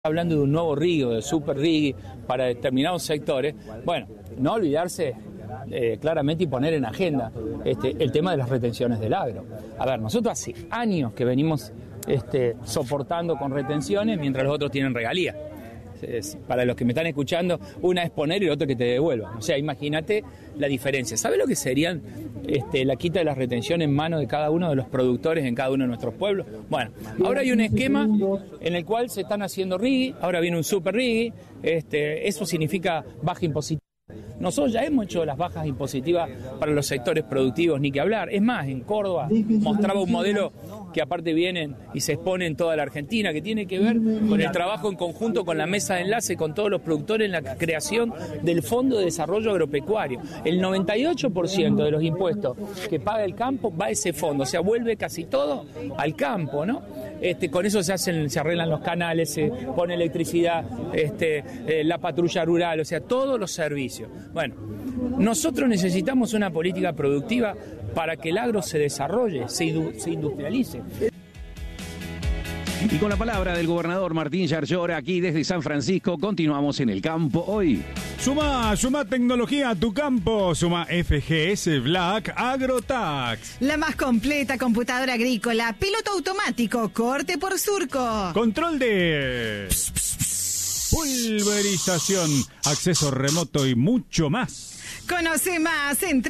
hablando de un nuevo RIGI o de super RIGI para determinados sectores, bueno, no olvidarse claramente y poner en agenda el tema de las retenciones del agro. A ver, nosotros hace años que venimos soportando con retenciones mientras los otros tienen regalías. Para los que me están escuchando, una es poner y la otra que te devuelvan. O sea, imagínate la diferencia. ¿Sabes lo que serían la quita de las retenciones en manos de cada uno de los productores en cada uno de nuestros pueblos? Bueno, ahora hay un esquema en el cual se están haciendo RIGI, ahora viene un super RIGI, eso significa baja impositiva. Nosotros ya hemos hecho las bajas impositivas para los sectores productivos, ni que hablar. Es más, en Córdoba mostraba un modelo que aparte vienen y se expone en toda la Argentina, que tiene que ver con el trabajo en conjunto con la mesa de enlace, con todos los productores en la creación del Fondo de Desarrollo Agropecuario. El 98% de los impuestos que paga el campo va a ese fondo, o sea, vuelve casi todo al campo, ¿no? Con eso se arreglan los canales, se pone electricidad, la patrulla rural, o sea, todos los servicios. Bueno, nosotros necesitamos una política productiva para que el agro se desarrolle, se industrialice. Y con la palabra del gobernador Martín Yarlora, aquí desde San Francisco, continuamos en el campo hoy. Suma tecnología a tu campo. Suma FGS Black AgroTax. La más completa computadora agrícola, piloto automático, corte por surco. Control de pulverización, acceso remoto y mucho más. Conoce más en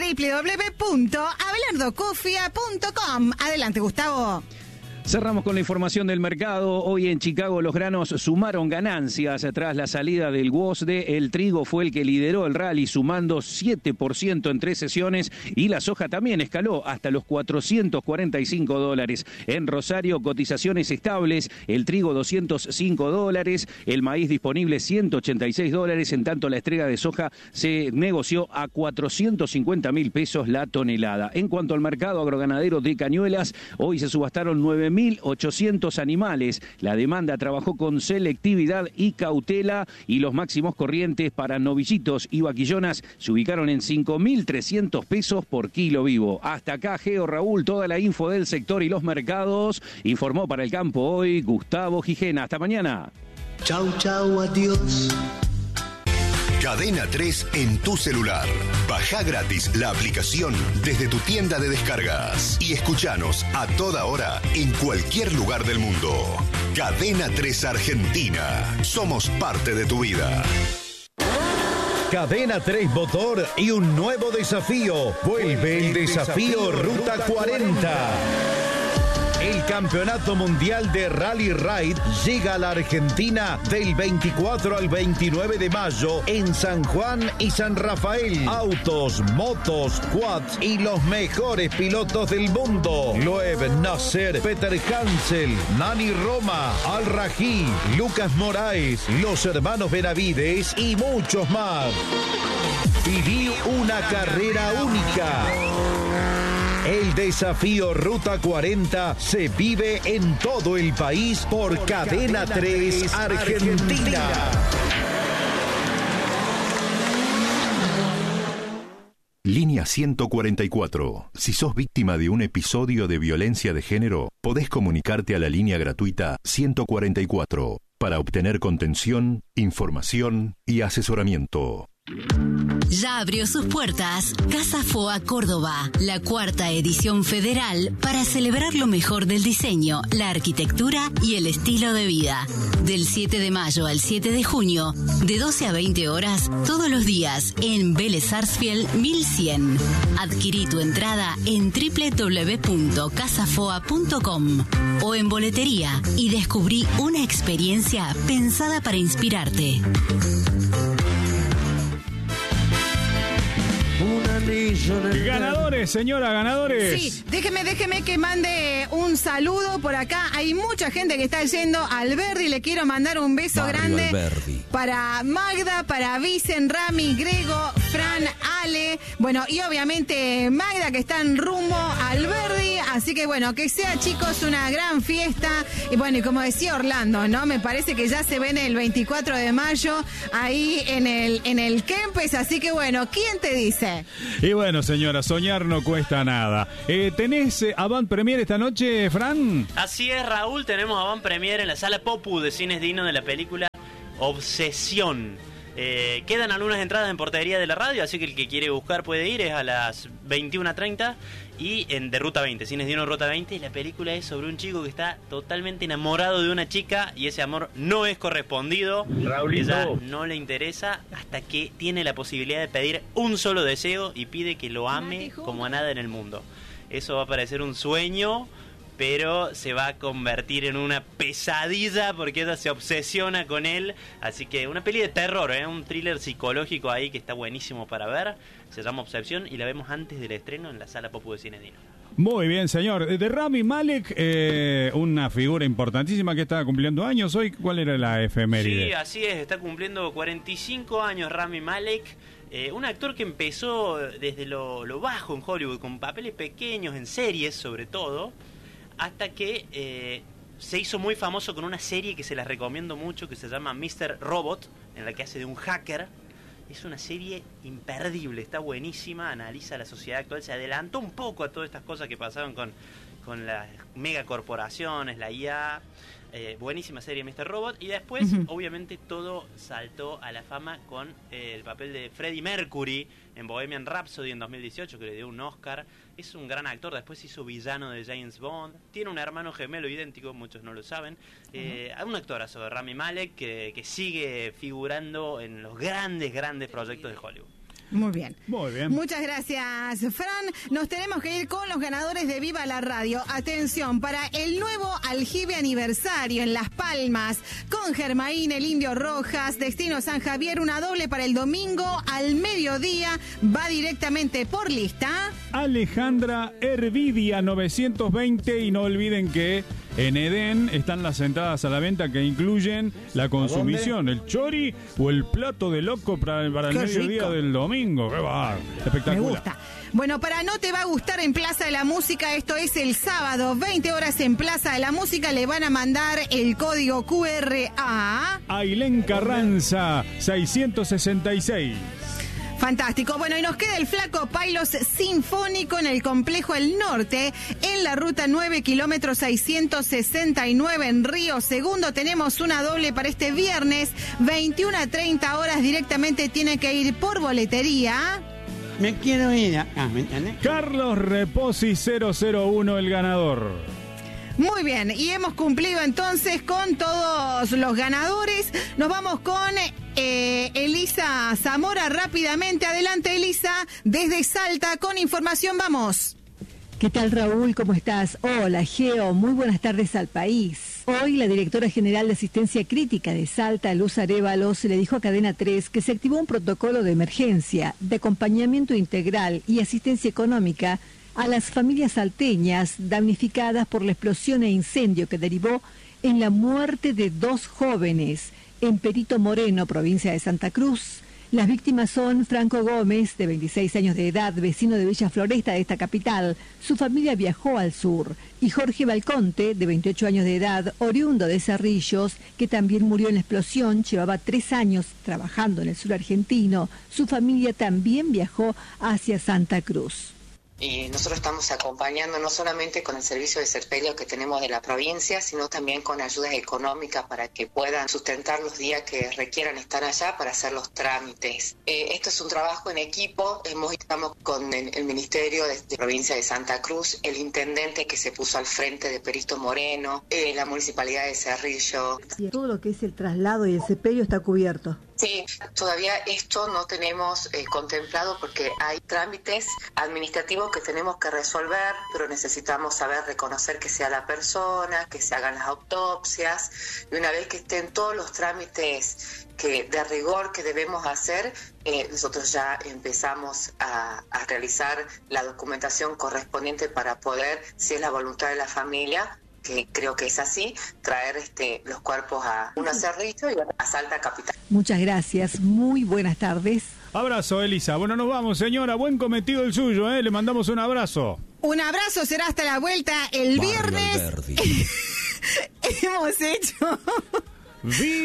www.abelardocofia.com. Adelante, Gustavo. Cerramos con la información del mercado. Hoy en Chicago los granos sumaron ganancias tras la salida del WOSDE. El trigo fue el que lideró el rally sumando 7% en 3 sesiones y la soja también escaló hasta los $445. En Rosario cotizaciones estables, el trigo $205, el maíz disponible $186, en tanto la entrega de soja se negoció a $450.000 la tonelada. En cuanto al mercado agroganadero de Cañuelas, hoy se subastaron 9.800 animales. La demanda trabajó con selectividad y cautela y los máximos corrientes para novillitos y vaquillonas se ubicaron en $5.300 por kilo vivo. Hasta acá, Geo Raúl, toda la info del sector y los mercados. Informó para el campo hoy Gustavo Gijena. Hasta mañana. Chau, chau, adiós. Cadena 3 en tu celular. Baja gratis la aplicación desde tu tienda de descargas y escuchanos a toda hora en cualquier lugar del mundo. Cadena 3 Argentina. Somos parte de tu vida. Cadena 3 Motor y un nuevo desafío. Vuelve el desafío Ruta 40. El Campeonato Mundial de Rally Ride llega a la Argentina del 24 al 29 de mayo en San Juan y San Rafael. Autos, motos, quads y los mejores pilotos del mundo. Loeb Nasser, Peter Hansel, Nani Roma, Al Rají, Lucas Moraes, los hermanos Benavides y muchos más. Viví una carrera única. El desafío Ruta 40 se vive en todo el país por Cadena 3 Argentina. Línea 144. Si sos víctima de un episodio de violencia de género, podés comunicarte a la línea gratuita 144 para obtener contención, información y asesoramiento. Ya abrió sus puertas Casa Foa Córdoba, la 4ª edición federal para celebrar lo mejor del diseño, la arquitectura y el estilo de vida. Del 7 de mayo al 7 de junio, de 12 a 20 horas, todos los días en Vélez Sarsfield 1100. Adquirí tu entrada en www.casafoa.com o en boletería y descubrí una experiencia pensada para inspirarte. Ganadores, señora, ganadores. Sí, déjeme que mande un saludo por acá. Hay mucha gente que está yendo al Verdi. Le quiero mandar un beso grande para Magda, para Vicen, Rami, Grego, Fran, Ale, bueno, y obviamente Magda, que está en rumbo al Verdi. Así que bueno, que sea, chicos, una gran fiesta. Y bueno, y como decía Orlando, ¿no? Me parece que ya se ven el 24 de mayo ahí en el Kempes. Así que bueno, ¿quién te dice? Y bueno, señora, soñar no cuesta nada. ¿Tenés avant premier esta noche, Fran? Así es, Raúl, tenemos avant premier en la Sala Popu de Cines Dino de la película Obsesión. Quedan algunas entradas en portería de la radio, así que el que quiere buscar puede ir, es a las 21:30 y de Ruta 20, Cines Dino Ruta 20. Y la película es sobre un chico que está totalmente enamorado de una chica y ese amor no es correspondido. Raulito. Ella no le interesa hasta que tiene la posibilidad de pedir un solo deseo y pide que lo ame como a nada en el mundo. Eso va a parecer un sueño, pero se va a convertir en una pesadilla porque ella se obsesiona con él. Así que una peli de terror, un thriller psicológico ahí que está buenísimo para ver. Se llama Obsesión y la vemos antes del estreno en la Sala Popu de Cine Dino. Muy bien, señor. De Rami Malek, una figura importantísima que está cumpliendo años hoy. ¿Cuál era la efeméride? Sí, así es. Está cumpliendo 45 años Rami Malek. Un actor que empezó desde lo bajo en Hollywood, con papeles pequeños, en series sobre todo, hasta que se hizo muy famoso con una serie que se las recomiendo mucho, que se llama Mr. Robot, en la que hace de un hacker. Es una serie imperdible, está buenísima, analiza la sociedad actual, se adelantó un poco a todas estas cosas que pasaron con las megacorporaciones, la IA. Buenísima serie Mr. Robot. Y después, obviamente, todo saltó a la fama con el papel de Freddie Mercury en Bohemian Rhapsody en 2018, que le dio un Oscar. Es un gran actor, después hizo villano de James Bond. Tiene un hermano gemelo idéntico, muchos no lo saben. Un actorazo de Rami Malek que sigue figurando en los grandes proyectos de Hollywood. Muy bien. Muy bien. Muchas gracias, Fran. Nos tenemos que ir con los ganadores de Viva la Radio. Atención, para el nuevo aljibe aniversario en Las Palmas, con Germain, el Indio Rojas, Destino San Javier, una doble para el domingo al mediodía. Va directamente por lista Alejandra Hervidia 920. Y no olviden que en Edén están las entradas a la venta que incluyen la consumición, el chori o el plato de loco para el mediodía del domingo. ¡Qué va! Espectacular. Me gusta. Bueno, para No Te Va a Gustar en Plaza de la Música, esto es el sábado, 20 horas en Plaza de la Música, le van a mandar el código QR a Ailén Carranza 666. Fantástico. Bueno, y nos queda el Flaco Pailos Sinfónico en el Complejo El Norte, en la ruta 9, kilómetro 669 en Río Segundo. Tenemos una doble para este viernes, 21:30 horas. Directamente tiene que ir por boletería. Me quiero ir acá, ¿me entiendes? Carlos Reposi 001, el ganador. Muy bien, y hemos cumplido entonces con todos los ganadores. Nos vamos con Elisa Zamora rápidamente. Adelante, Elisa, desde Salta con información. Vamos. ¿Qué tal, Raúl? ¿Cómo estás? Hola, Geo. Muy buenas tardes al país. Hoy la directora general de Asistencia Crítica de Salta, Luz Arévalos, le dijo a Cadena 3 que se activó un protocolo de emergencia, de acompañamiento integral y asistencia económica a las familias salteñas damnificadas por la explosión e incendio que derivó en la muerte de 2 jóvenes en Perito Moreno, provincia de Santa Cruz. Las víctimas son Franco Gómez, de 26 años de edad, vecino de Villa Floresta de esta capital. Su familia viajó al sur. Y Jorge Balconte, de 28 años de edad, oriundo de Cerrillos, que también murió en la explosión, llevaba 3 años trabajando en el sur argentino. Su familia también viajó hacia Santa Cruz. Y nosotros estamos acompañando no solamente con el servicio de sepelio que tenemos de la provincia, sino también con ayudas económicas para que puedan sustentar los días que requieran estar allá para hacer los trámites. Esto es un trabajo en equipo. Estamos con el Ministerio de Provincia de Santa Cruz, el intendente que se puso al frente de Perito Moreno, la Municipalidad de Cerrillo. Todo lo que es el traslado y el sepelio está cubierto. Sí, todavía esto no tenemos contemplado porque hay trámites administrativos que tenemos que resolver, pero necesitamos saber reconocer que sea la persona, que se hagan las autopsias, y una vez que estén todos los trámites de rigor que debemos hacer, nosotros ya empezamos a realizar la documentación correspondiente para poder, si es la voluntad de la familia, que creo que es así, traer los cuerpos a Cerrillo y a Salta capital. Muchas gracias, muy buenas tardes. Abrazo, Elisa. Bueno, nos vamos, señora. Buen cometido el suyo, ¿eh? Le mandamos un abrazo. Un abrazo, será hasta la vuelta el viernes. Hemos hecho...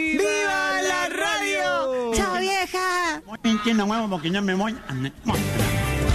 ¡Viva la radio! ¡Chao, vieja! Entiendo, huevo, porque ya me voy.